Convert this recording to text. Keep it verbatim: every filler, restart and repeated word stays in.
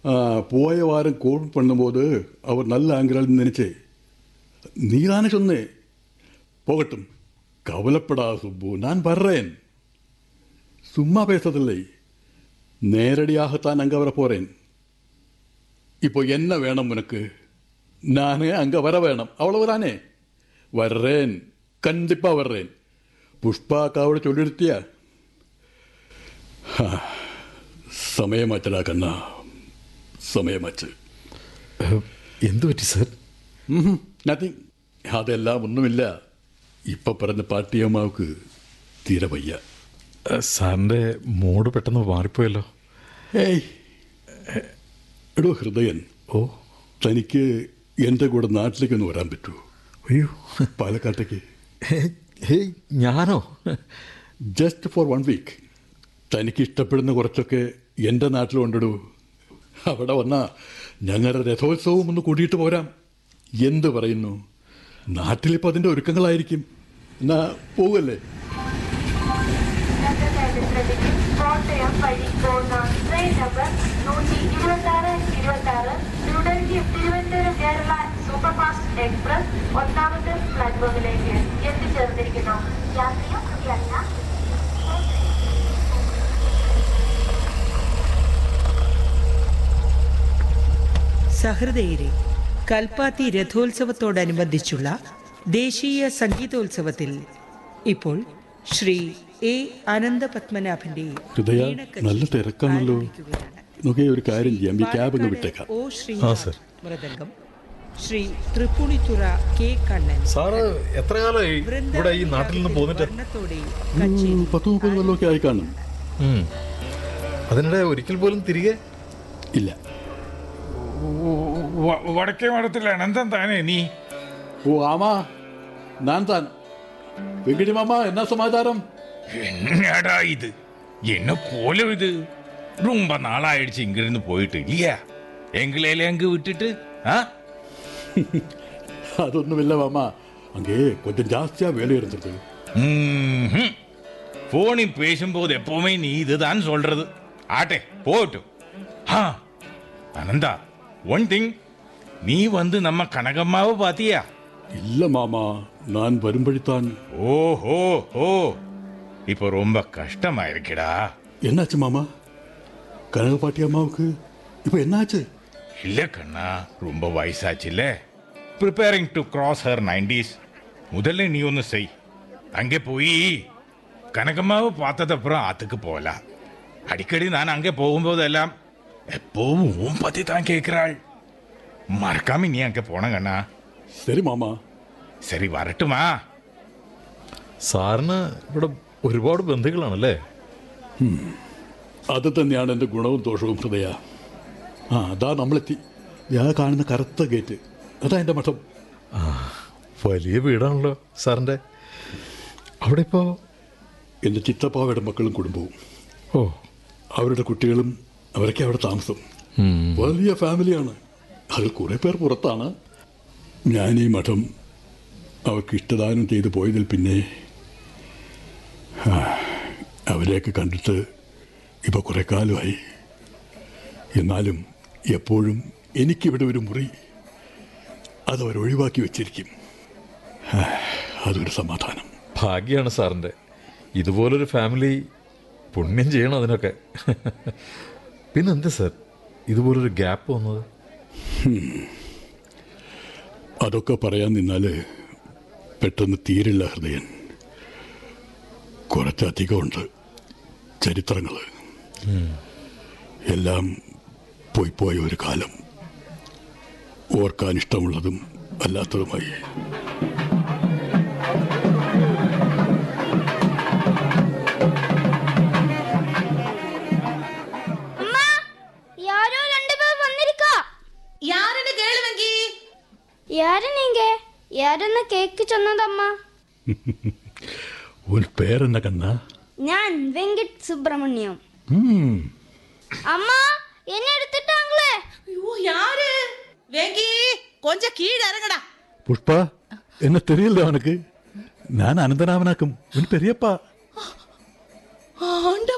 போய வாரம் கோல் பண்ணும்போது அவர் நல்ல ஆங்கிறாள்னு நினைச்சே. நீதானே சொன்னே. போகட்டும், கவலைப்படா சுப்பு, நான் வர்றேன். சும்மா பேசதில்லை, நேரடியாகத்தான் அங்கே வர போகிறேன். இப்போ என்ன வேணும் உனக்கு? நானே அங்கே வர வேணும், அவ்வளவுதானே. வர்றேன், கண்டிப்பாக வர்றேன். புஷ்பாக்காவோட சொல்லிடுத்தியா? സമയമാച്ചടാ കണ്ണ, സമയമാച്ച്. എന്തു പറ്റി സാർ? നത്തിങ്, അതെല്ലാം ഒന്നുമില്ല. ഇപ്പം പറഞ്ഞ പാട്ടിയമ്മാവക്ക് തീരെ വയ്യ. സാറിൻ്റെ മൂഡ് പെട്ടെന്ന് മാറിപ്പോയല്ലോ. ഏയ് എടോ ഹൃദയൻ, ഓ, തനിക്ക് എൻ്റെ കൂടെ നാട്ടിലേക്കൊന്ന് വരാൻ പറ്റുമോ? അയ്യോ, പാലക്കാട്ടേക്ക്. ഹേയ്, ഞാനോ? Just for one week. തനിക്ക് ഇഷ്ടപ്പെടുന്ന കുറച്ചൊക്കെ എൻ്റെ നാട്ടിൽ കൊണ്ടിടൂ. അവിടെ വന്നാൽ ഞങ്ങളുടെ രഥോത്സവം ഒന്ന് കൂടിയിട്ട് പോരാം. എന്ത് പറയുന്നു? നാട്ടിലിപ്പോൾ അതിൻ്റെ ഒരുക്കങ്ങളായിരിക്കും. എന്നാ പോവല്ലേ? കോട്ടയം വഴി പോകുന്ന ട്രെയിൻ നമ്പർ നൂറ്റി ഇരുപത്തി ആറ് ഇരുപത്തി ആറ് ന്യൂഡൽഹി തിരുവനന്തപുരം കേരള സൂപ്പർഫാസ്റ്റ് എക്സ്പ്രസ് ഒന്നാമത്തെ പ്ലാറ്റ്ഫോമിലേക്ക് എത്തിച്ചേർന്നിരിക്കുന്നു. യാത്രിക കൃപയല്ല. സഹൃദയരെ, കൽപ്പാത്തി രഥോത്സവത്തോടനുബന്ധിച്ചുള്ള ദേശീയ സംഗീതോത്സവത്തിൽ ഇപ്പോൾ ശ്രീ എ അനന്തപത്മനാഭന്റെ ഹൃദയ, നല്ല തിരക്കാണല്ലോ. നോക്കിയ ഒരു കാര്യം ചെയ്യാം, ഈ ക്യാബ് അങ്ങ് വിട്ടേക്കാം. ഓ ശ്രീ മൃദംഗം ശ്രീ തൃപ്പൂണിത്തുറ കെ കണ്ണൻ. സാറ് എത്ര കാലമായി ഇവിടെ ഈ നാട്ടിൽ നിന്ന് പോന്നിട്ട്? പത്ത് മുപ്പത് കൊല്ലമൊക്കെ ആയി കാണും. അതിനിടെ ഒരിക്കൽ പോലും തിരികെ ഇല്ല. വടക്കേ മഠത്തിൽ അനന്തൻ താനേ നീ? ഓ ആമാ, ഞാൻ താൻ. വെങ്കിടി മാമ, എന്നാ സമാചാരം? என்னடா இது, என்ன கோலம் இது? ரொம்ப நாளாயிடுச்சு இங்கிருந்து போயிட்டு இல்லையா? எங்களையில அங்கு விட்டுட்டு. അതൊന്നുമില്ല മാമ, அங்கே கொஞ்சம் ஜாஸ்தியா வேலை இருந்தது. போனில் பேசும்போது எப்பவுமே நீ இதுதான் சொல்றது. ஆட்டே போட்டும். அனந்தா, ஒன் திங், நீ வந்து நம்ம கனகம்மாவை பாத்தியா? இல்ல மாமா, நான் வரும்படித்தான். ஓஹோ ஓ, இப்போ ரொம்ப கஷ்டமா இருக்குடா. என்னாச்சு மாமா? கனகபாட்டி அம்மாவுக்கு இப்போ என்னாச்சு? இல்ல கண்ணா, ரொம்ப வயசாச்சு இல்ல. Preparing to cross her nineties. முதல்ல நீ ஒன்று செய், அங்கே போய் கனகம்மாவை பார்த்ததப்புறம் ஆத்துக்கு போகலாம். அடிக்கடி நான் அங்கே போகும்போதெல்லாம் எப்போவும் உன் பத்தி தான் கேட்கிறாள். மறக்காம நீ அங்கே போன கண்ணா. சரி மாமா. சரி, வரட்டுமா? സാറിന് ഇവിടെ ഒരുപാട് ബന്ധുക്കളാണല്ലേ? അത് തന്നെയാണ് എൻ്റെ ഗുണവും ദോഷവും ഹൃദയ. ആ അതാ നമ്മളെത്തി. ഞാൻ കാണുന്ന കറുത്ത ഗേറ്റ്, അതാ എൻ്റെ മഠം. ആ, വലിയ വീടാണല്ലോ സാറിൻ്റെ. അവിടെ ഇപ്പോൾ എൻ്റെ ചിത്തപ്പാവയുടെ മക്കളും കുടുംബവും, ഓ, അവരുടെ കുട്ടികളും അവരൊക്കെ അവിടെ താമസം. വലിയ ഫാമിലിയാണ്. അതിൽ കുറേ പേർ പുറത്താണ്. ഞാൻ ഈ മഠം അവർക്ക് ഇഷ്ടദാനം ചെയ്തു പോയതിൽ പിന്നെ അവരെയൊക്കെ കണ്ടിട്ട് ഇപ്പോൾ കുറേ കാലമായി. എന്നാലും എപ്പോഴും എനിക്കിവിടെ ഒരു മുറി അതവരൊഴിവാക്കി വെച്ചിരിക്കും. അതൊരു സമാധാനം. ഭാഗ്യമാണ് സാറിൻ്റെ. ഇതുപോലൊരു ഫാമിലി പുണ്യം ചെയ്യണം അതിനൊക്കെ. പിന്നെന്താ സാർ ഇതുപോലൊരു ഗ്യാപ്പ് വന്നത്? അതൊക്കെ പറയാൻ നിന്നാൽ പെട്ടെന്ന് തീരില്ല ഹൃദയൻ. കുറച്ചധികമുണ്ട് ചരിത്രങ്ങൾ. എല്ലാം പോയി പോയ ഒരു കാലം, ഓർക്കാൻ ഇഷ്ടമുള്ളതും അല്ലാത്തതുമായി. யாரு நீங்க? யாருன்னு கேக்கு சொன்னதம்மா. உன் பேர் என்ன கண்ணா? ഞാൻ വെങ്കിട്ട് സുബ്രഹ്മണ്യം. அம்மா என்ன எடுத்துட்டாங்களே? ஐயோ, யாரு? வெங்கி, கொஞ்சம் கீழ இறங்கடா. புஷ்பா, என்ன தெரியல அவனுக்கு? நான் அனந்தராமனாக்கும் உன் பெரியப்பா. ஆண்ட